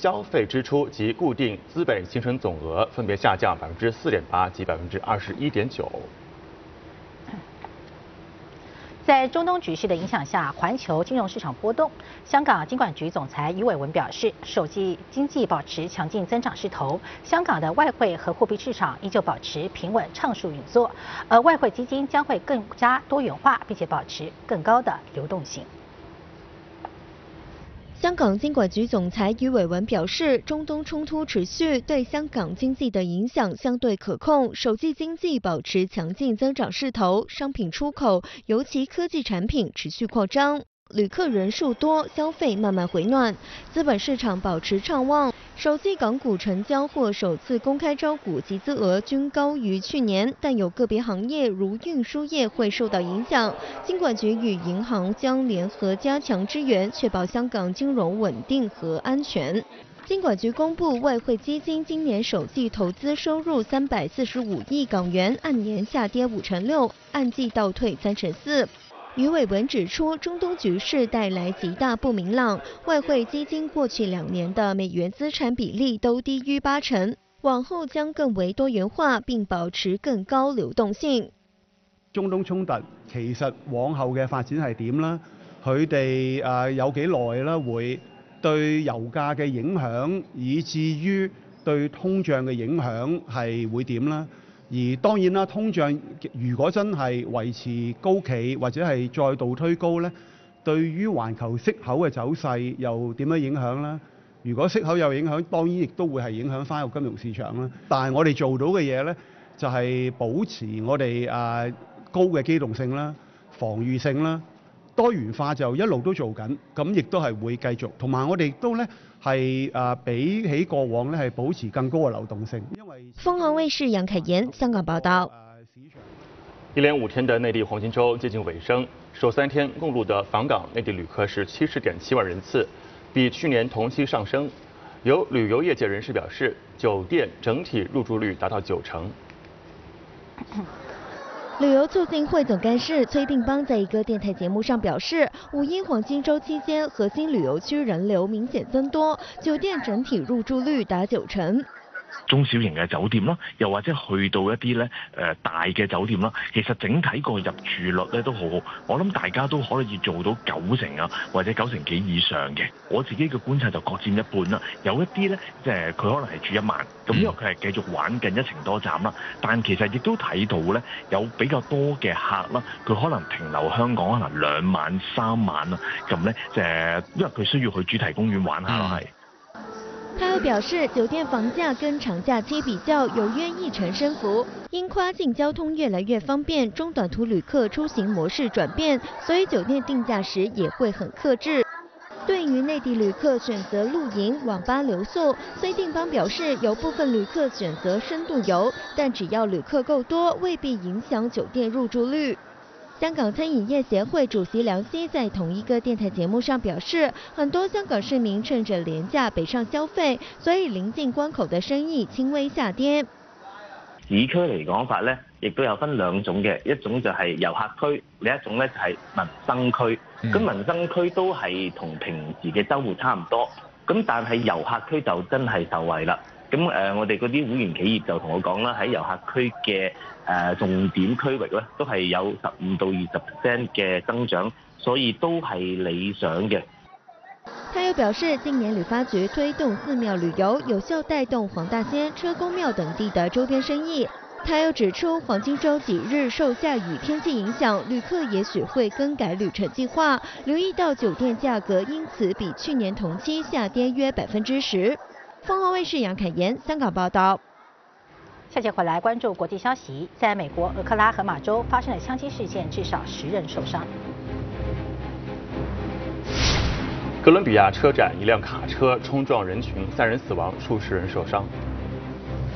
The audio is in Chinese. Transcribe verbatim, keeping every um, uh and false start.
消费支出及固定资本形成总额分别下降百分之四点八及百分之二十一点九。 在中东局势的影响下，环球金融市场波动。香港金管局总裁余伟文表示，首季经济保持强劲增长势头，香港的外汇和货币市场依旧保持平稳畅顺运作，而外汇基金将会更加多元化，并且保持更高的流动性。 香港金管局总裁余伟文表示，中东冲突持续对香港经济的影响相对可控，首季经济保持强劲增长势头，商品出口，尤其科技产品持续扩张。旅客人数多，消费慢慢回暖，资本市场保持畅旺。首季港股成交或首次公开招股集资额均高于去年，但有个别行业如运输业会受到影响。金管局与银行将联合加强支援，确保香港金融稳定和安全。金管局公布，外汇基金今年首季投资收入三百四十五亿港元，按年下跌五成六，按季倒退三成四。余伟文指出，中东局势带来极大不明朗，外汇基金过去两年的美元資產比例都低於八成，往後將更為多元化，並保持更高流動性。 中東衝突其實往後嘅發展係點啦？佢哋誒有幾耐啦？會對油價嘅影響，以至於對通脹嘅影響係會點啦？而當然啦，通脹如果真係維持高企或者係再度推高咧，對於環球息口嘅走勢又點樣影響咧？如果息口有影響，當然亦都會係影響翻個金融市場啦。但係我哋做到嘅嘢咧，就係保持我哋誒高嘅機動性啦、防禦性啦、多元化就一路都做緊，咁亦都係會繼續。同埋我哋都咧。係誒比起過往咧，係保持更高嘅流動性。因為鳳凰衛視楊凱妍香港報道。 一連五天的內地黃金週接近尾聲，首三天共錄的訪港內地旅客是七十點七萬人次，比去年同期上升。有旅遊業界人士表示，酒店整體入住率達到九成。 旅遊促進會總幹事崔定邦在一個電台節目上表示，五一黃金週期間核心旅遊區人流明顯增多，酒店整體入住率達九成。 中小型嘅酒店啦，又或者去到一啲咧誒大嘅酒店啦，其實整體個入住率咧都好好，我諗大家都可以做到九成啊，或者九成幾以上嘅。我自己嘅觀察就各佔一半啦，有一啲咧即係佢可能係住一晚，咁因為佢係繼續玩緊一程多站啦，但其實亦都睇到咧有比較多嘅客啦，佢可能停留香港可能兩晚三晚啦，咁咧即係因為佢需要去主題公園玩下咯係。 他又表示，酒店房價跟長假期比較有約一成升幅，因跨境交通越來越方便，中短途旅客出行模式轉變，所以酒店定價時也會很克制。對於內地旅客選擇露營、網吧留宿，崔定邦表示，有部分旅客選擇深度遊，但只要旅客夠多，未必影響酒店入住率。香港餐飲業協會主席梁希在同一個電台節目上表示，很多香港市民趁着廉價北上消費，所以臨近關口的生意輕微下跌。 市區嚟講法咧，亦都有分兩種嘅，一種就係遊客區，另一種咧就係民生區。咁、嗯、民生區都係同平時嘅週末差唔多，咁但係遊客區就真係受惠啦。咁誒、呃，我哋嗰啲會員企業就同我講啦，喺遊客區嘅誒、呃、重點區域咧，都係有十五到二十 percent 嘅增長，所以都係理想嘅。 他又表示，今年旅發局推動寺廟旅遊，有效帶動黃大仙、車公廟等地的周邊生意。他又指出，黃金週幾日受下雨天氣影響，旅客也許會更改旅程計劃，留意到酒店價格因此比去年同期下跌約百分之十。鳳凰衛視楊凱妍香港報道。 下節回來關注國際消息，在美國俄克拉荷馬州發生了槍擊事件，至少十人受傷。 哥倫比亞車展，一輛卡車衝撞人群，三人死亡，數十人受傷。